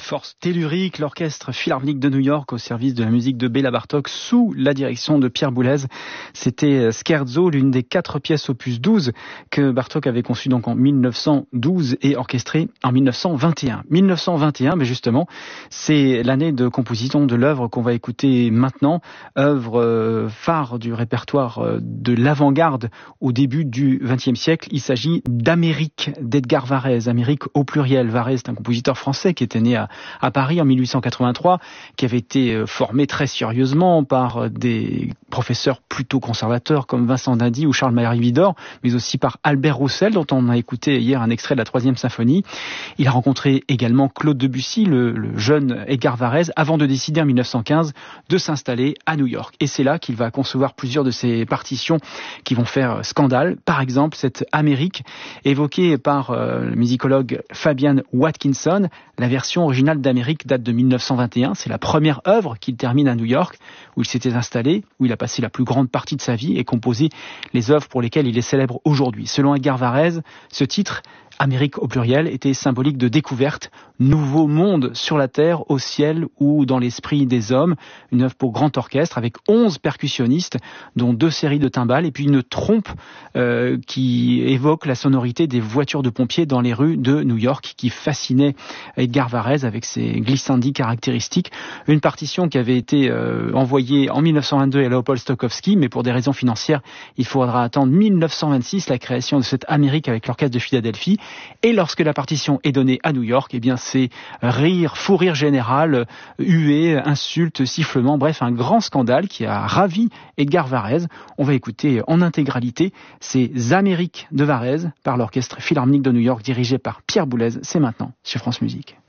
force tellurique, l'Orchestre Philharmonique de New York au service de la musique de Béla Bartók sous la direction de Pierre Boulez. C'était Scherzo, l'une des 4 pièces opus 12 que Bartók avait conçues donc en 1912 et orchestrée en 1921. 1921, mais justement, c'est l'année de composition de l'œuvre qu'on va écouter maintenant, œuvre phare du répertoire de l'avant-garde au début du XXe siècle. Il s'agit d'Amérique d'Edgar Varèse, Amérique au pluriel. Varèse est un compositeur français qui était né à Paris en 1883, qui avait été formé très sérieusement par des professeurs plutôt conservateurs comme Vincent d'Indy ou Charles-Marie Widor, mais aussi par Albert Roussel, dont on a écouté hier un extrait de la 3e symphonie. Il a rencontré également Claude Debussy, le jeune Edgar Varèse, avant de décider en 1915 de s'installer à New York. Et c'est là qu'il va concevoir plusieurs de ses partitions qui vont faire scandale. Par exemple, cette Amérique évoquée par le musicologue Fabian Watkinson. La version originale d'Amérique date de 1921. C'est la première œuvre qu'il termine à New York, où il s'était installé, où il a passé la plus grande partie de sa vie et composé les œuvres pour lesquelles il est célèbre aujourd'hui. Selon Edgar Varèse, ce titre, Amérique au pluriel, était symbolique de découverte, nouveau monde sur la terre, au ciel ou dans l'esprit des hommes. Une œuvre pour grand orchestre avec 11 percussionnistes, dont 2 séries de timbales et puis une trompe qui évoque la sonorité des voitures de pompiers dans les rues de New York, qui fascinait Edgar Varèse avec ses glissandi caractéristiques. Une partition qui avait été envoyée en 1922 à Leopold Stokowski, mais pour des raisons financières, il faudra attendre 1926, la création de cette Amérique avec l'orchestre de Philadelphie. Et lorsque la partition est donnée à New York, eh bien c'est rire, fou rire général, huées, insultes, sifflements, bref, un grand scandale qui a ravi Edgar Varèse. On va écouter en intégralité ces Amériques de Varèse par l'Orchestre Philharmonique de New York dirigé par Pierre Boulez. C'est maintenant sur France Musique.